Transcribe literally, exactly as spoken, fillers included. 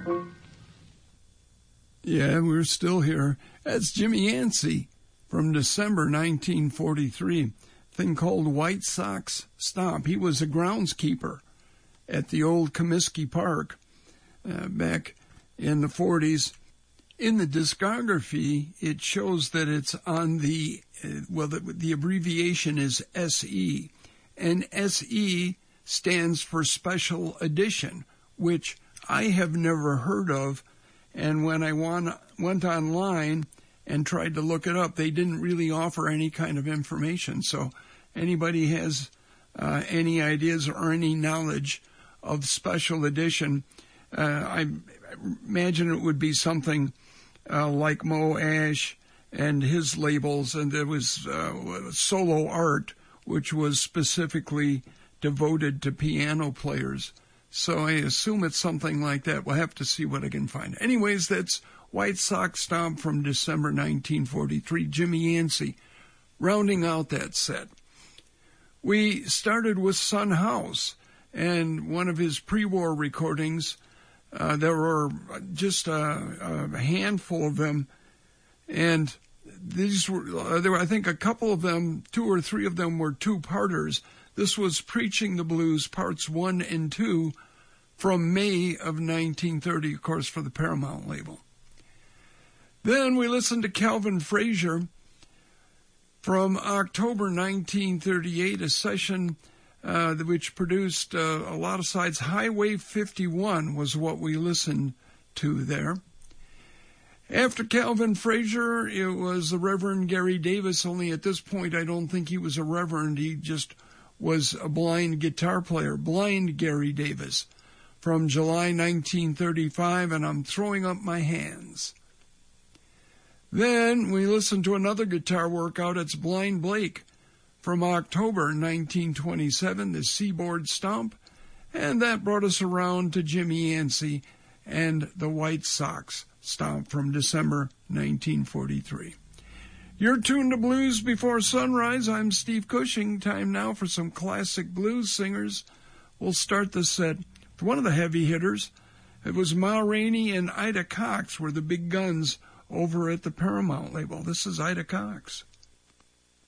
Yeah, we're still here. That's Jimmy Yancey from December nineteen forty-three. Thing called White Sox Stomp. He was a groundskeeper at the old Comiskey Park uh, back in the forties. In the discography, it shows that it's on the, uh, well, the, the abbreviation is S E. And S E stands for Special Edition, which I have never heard of. And when I won, went online and tried to look it up, they didn't really offer any kind of information. So anybody has uh, any ideas or any knowledge of Special Edition, uh, I imagine it would be something uh, like Mo Ash and his labels. And there was uh, Solo Art, which was specifically devoted to piano players. So I assume it's something like that. We'll have to see what I can find. Anyways, that's White Sox Stomp from December nineteen forty-three, Jimmy Yancey, rounding out that set. We started with Son House, and one of his pre-war recordings, uh, there were just a, a handful of them, and these were, uh, there were, I think, a couple of them, two or three of them were two-parters. This was Preaching the Blues, parts one and two, from May of nineteen thirty, of course, for the Paramount label. Then we listened to Calvin Frazier from October nineteen thirty-eight, a session uh, which produced uh, a lot of sides. Highway fifty-one was what we listened to there. After Calvin Frazier, it was the Reverend Gary Davis, only at this point I don't think he was a reverend. He just was a blind guitar player, Blind Gary Davis, from July nineteen thirty-five, and I'm throwing up my hands. Then we listened to another guitar workout. It's Blind Blake from October nineteen twenty-seven, the Seaboard Stomp, and that brought us around to Jimmy Yancey and the White Sox Stomp from December nineteen forty-three. You're tuned to Blues Before Sunrise. I'm Steve Cushing. Time now for some classic blues singers. We'll start the set with one of the heavy hitters. It was Ma Rainey and Ida Cox were the big guns over at the Paramount label. This is Ida Cox.